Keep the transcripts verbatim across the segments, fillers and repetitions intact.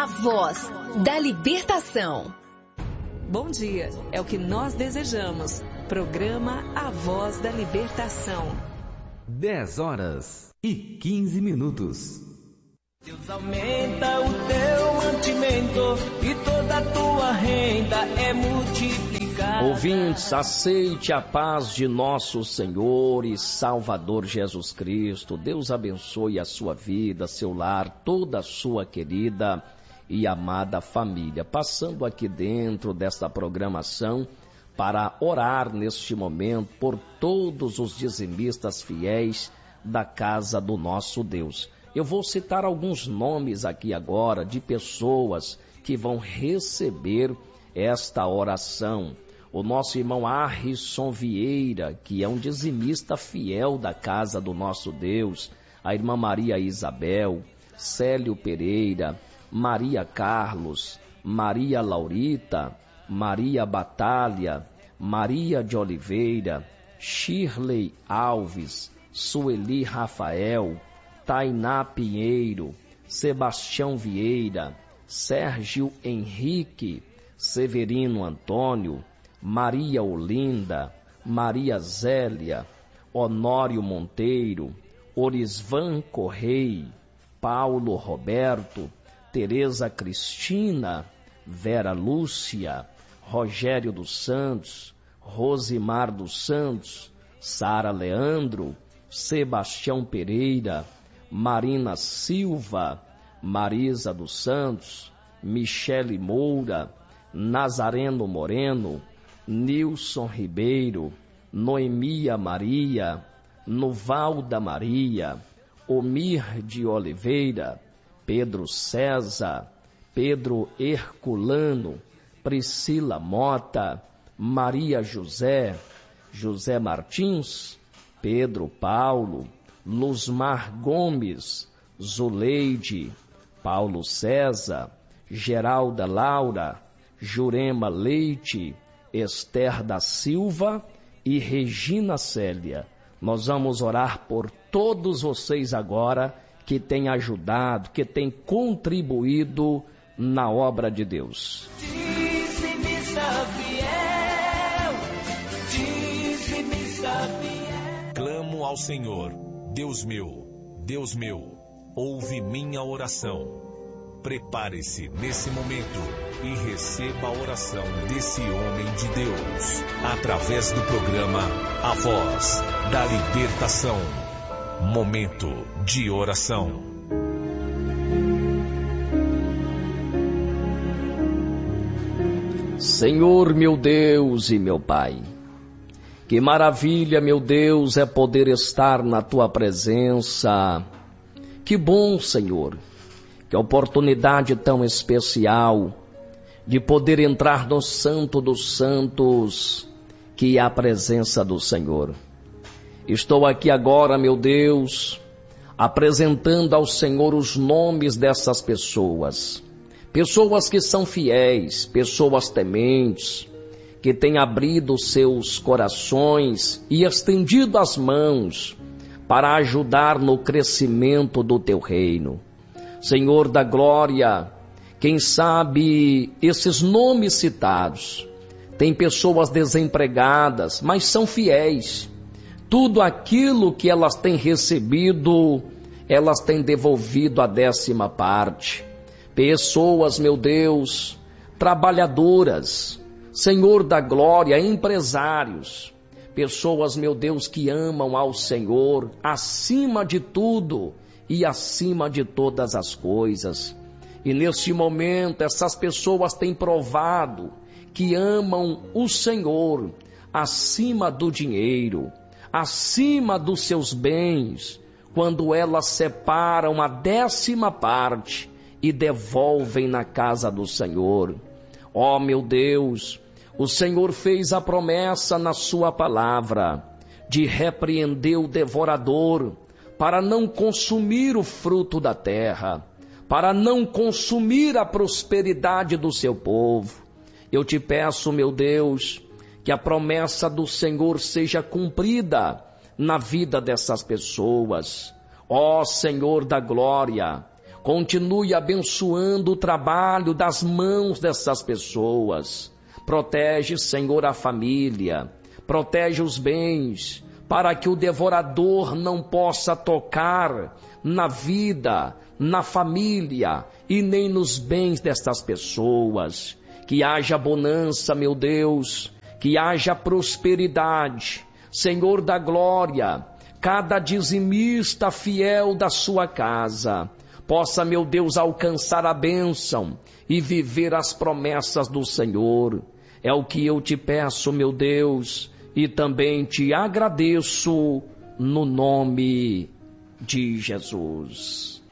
a voz da libertação. Bom dia, é o que nós desejamos. Programa A Voz da Libertação. dez horas e quinze minutos. Deus aumenta o teu mantimento e toda a tua renda é multiplicada. Ouvintes, aceite a paz de nosso Senhor e Salvador Jesus Cristo. Deus abençoe a sua vida, seu lar, toda a sua querida e amada família. Passando aqui dentro desta programação para orar neste momento por todos os dizimistas fiéis da casa do nosso Deus. Eu vou citar alguns nomes aqui agora de pessoas que vão receber esta oração. O nosso irmão Arrisson Vieira, que é um dizimista fiel da casa do nosso Deus. A irmã Maria Isabel, Célio Pereira, Maria Carlos, Maria Laurita, Maria Batalha, Maria de Oliveira, Shirley Alves, Sueli Rafael, Tainá Pinheiro, Sebastião Vieira, Sérgio Henrique, Severino Antônio, Maria Olinda, Maria Zélia, Honório Monteiro, Orisvan Correia, Paulo Roberto, Tereza Cristina, Vera Lúcia, Rogério dos Santos, Rosimar dos Santos, Sara Leandro, Sebastião Pereira, Marina Silva, Marisa dos Santos, Michele Moura, Nazareno Moreno, Nilson Ribeiro, Noemia Maria, Nuvalda Maria, Omir de Oliveira, Pedro César, Pedro Herculano, Priscila Mota, Maria José, José Martins, Pedro Paulo, Luzmar Gomes, Zuleide, Paulo César, Geralda Laura, Jurema Leite, Esther da Silva e Regina Célia. Nós vamos orar por todos vocês agora que têm ajudado, que têm contribuído na obra de Deus. Dizimista fiel, dizimista fiel. Clamo ao Senhor, Deus meu, Deus meu, ouve minha oração. Prepare-se nesse momento e receba a oração desse homem de Deus, através do programa A Voz da Libertação. Momento de oração. Senhor, meu Deus e meu Pai, que maravilha, meu Deus, é poder estar na Tua presença. Que bom, Senhor, que oportunidade tão especial de poder entrar no Santo dos Santos, que é a presença do Senhor. Estou aqui agora, meu Deus, apresentando ao Senhor os nomes dessas pessoas. Pessoas que são fiéis, pessoas tementes, que têm abrido seus corações e estendido as mãos para ajudar no crescimento do Teu reino. Senhor da glória, quem sabe esses nomes citados, tem pessoas desempregadas, mas são fiéis. Tudo aquilo que elas têm recebido, elas têm devolvido a décima parte. Pessoas, meu Deus, trabalhadoras, Senhor da glória, empresários, pessoas, meu Deus, que amam ao Senhor acima de tudo e acima de todas as coisas. E neste momento, essas pessoas têm provado que amam o Senhor acima do dinheiro, acima dos seus bens, quando elas separam a décima parte e devolvem na casa do Senhor. Ó meu Deus, o Senhor fez a promessa na sua palavra de repreender o devorador para não consumir o fruto da terra, para não consumir a prosperidade do seu povo. Eu te peço, meu Deus, que a promessa do Senhor seja cumprida na vida dessas pessoas. Ó Senhor da glória, Continue abençoando o trabalho das mãos dessas pessoas. Protege, Senhor, a família. Protege os bens, para que o devorador não possa tocar na vida, na família e nem nos bens destas pessoas. Que haja bonança, meu Deus, que haja prosperidade. Senhor da glória, cada dizimista fiel da sua casa possa, meu Deus, alcançar a bênção e viver as promessas do Senhor. É o que eu te peço, meu Deus, e também te agradeço no nome de Jesus.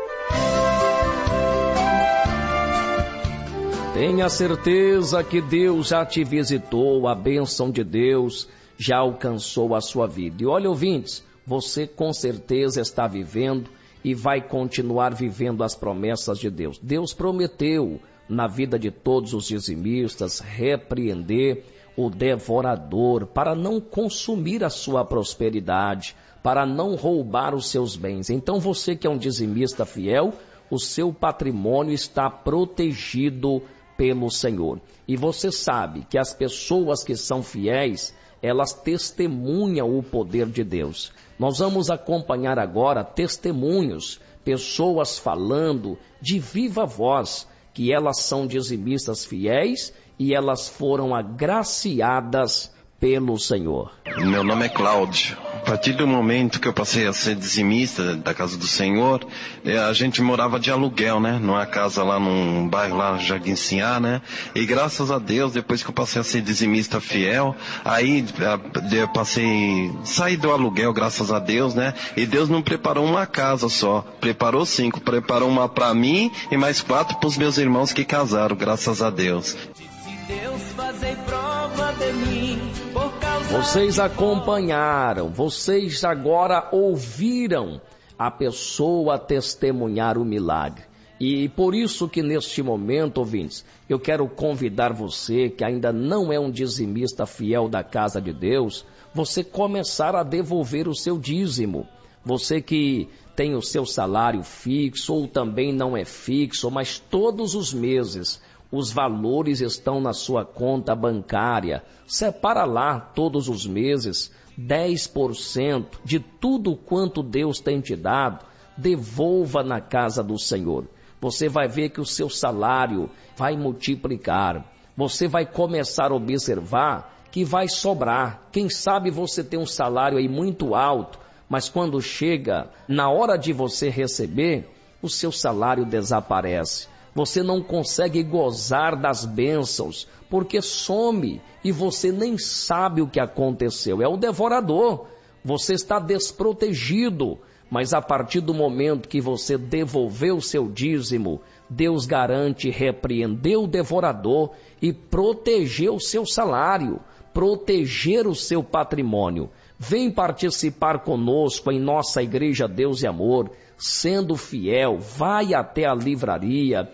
Tenha certeza que Deus já te visitou, a bênção de Deus já alcançou a sua vida. E olha, ouvintes, você com certeza está vivendo e vai continuar vivendo as promessas de Deus. Deus prometeu na vida de todos os dizimistas repreender o devorador para não consumir a sua prosperidade, para não roubar os seus bens. Então você que é um dizimista fiel, o seu patrimônio está protegido pelo Senhor. E você sabe que as pessoas que são fiéis, elas testemunham o poder de Deus. Nós vamos acompanhar agora testemunhos, pessoas falando de viva voz que elas são dizimistas fiéis e elas foram agraciadas pelo Senhor. Meu nome é Cláudio. A partir do momento que eu passei a ser dizimista da casa do Senhor, a gente morava de aluguel, né? Numa casa lá num bairro lá, Jardim Sinhá, né? E graças a Deus, depois que eu passei a ser dizimista fiel, aí eu passei, saí do aluguel, graças a Deus, né? E Deus não preparou uma casa só, preparou cinco, preparou uma para mim e mais quatro para os meus irmãos que casaram, graças a Deus. Deus fazei prova de mim, por causa Vocês acompanharam, vocês agora ouviram a pessoa testemunhar o milagre. E por isso que neste momento, ouvintes, eu quero convidar você que ainda não é um dizimista fiel da casa de Deus, você começar a devolver o seu dízimo. Você que tem o seu salário fixo ou também não é fixo, mas todos os meses os valores estão na sua conta bancária. Separa lá todos os meses dez por cento de tudo quanto Deus tem te dado. Devolva na casa do Senhor. Você vai ver que o seu salário vai multiplicar. Você vai começar a observar que vai sobrar. Quem sabe você tem um salário aí muito alto, mas quando chega na hora de você receber, o seu salário desaparece. Você não consegue gozar das bênçãos, porque some e você nem sabe o que aconteceu. É o devorador. Você está desprotegido, mas a partir do momento que você devolveu o seu dízimo, Deus garante repreender o devorador e proteger o seu salário, proteger o seu patrimônio. Vem participar conosco em nossa Igreja Deus e Amor, sendo fiel, vai até a livraria,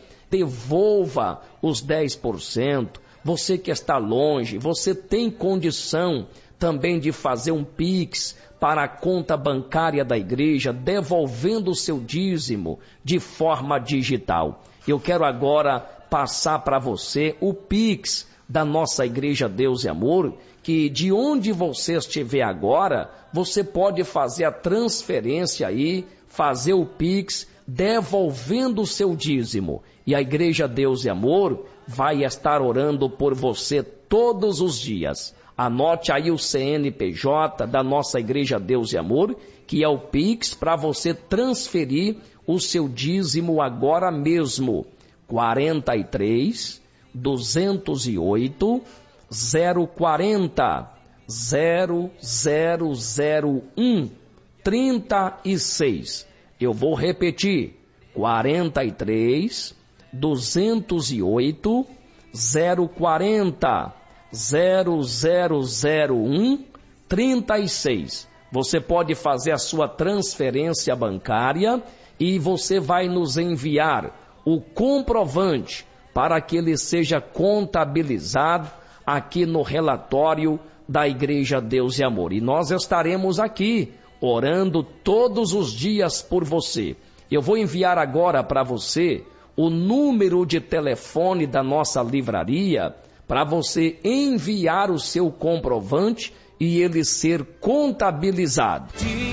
devolva os dez por cento. Você que está longe, você tem condição também de fazer um Pix para a conta bancária da igreja, devolvendo o seu dízimo de forma digital. Eu quero agora passar para você o Pix da nossa Igreja Deus e Amor, que de onde você estiver agora, você pode fazer a transferência aí, fazer o Pix, devolvendo o seu dízimo. E a Igreja Deus e Amor vai estar orando por você todos os dias. Anote aí o C N P J da nossa Igreja Deus e Amor, que é o Pix para você transferir o seu dízimo agora mesmo. quarenta e três, duzentos e oito, zero quarenta, zero zero zero um, trinta e seis. Eu vou repetir, quarenta e três, duzentos e oito, zero quarenta, zero zero zero um, trinta e seis. Você pode fazer a sua transferência bancária e você vai nos enviar o comprovante para que ele seja contabilizado aqui no relatório da Igreja Deus e Amor. E nós estaremos aqui orando todos os dias por você. Eu vou enviar agora para você o número de telefone da nossa livraria para você enviar o seu comprovante e ele ser contabilizado.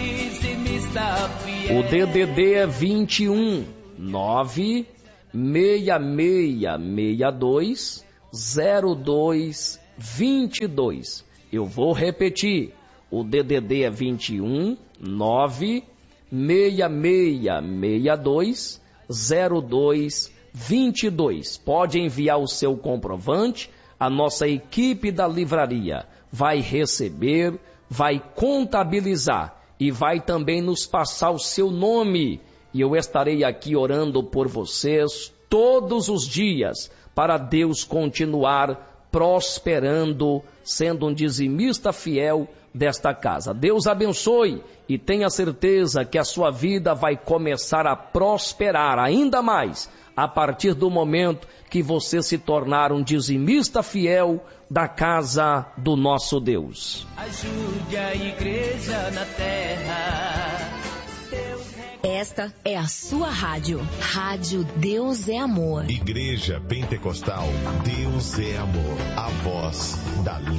O D D D é vinte e um, nove seis seis seis dois, zero dois vinte e dois. Eu vou repetir. O D D D é vinte e um, nove seis seis seis dois, zero dois vinte e dois. Pode enviar o seu comprovante. A nossa equipe da livraria vai receber, vai contabilizar e vai também nos passar o seu nome. E eu estarei aqui orando por vocês todos os dias para Deus continuar prosperando, sendo um dizimista fiel desta casa. Deus abençoe e tenha certeza que a sua vida vai começar a prosperar ainda mais a partir do momento que você se tornar um dizimista fiel da casa do nosso Deus. Ajude a igreja na terra. Esta é a sua rádio. Rádio Deus é Amor. Igreja Pentecostal Deus é Amor. A voz da